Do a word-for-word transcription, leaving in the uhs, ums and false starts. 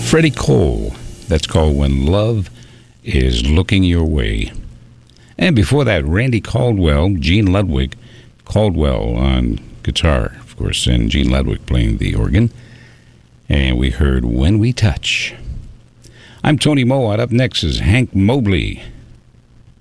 Freddie Cole. That's called When Love Is Looking Your Way. And before that, Randy Caldwell, Gene Ludwig, Caldwell on guitar, of course, and Gene Ludwig playing the organ. And we heard When We Touch. I'm Tony Mowat. Up next is Hank Mobley.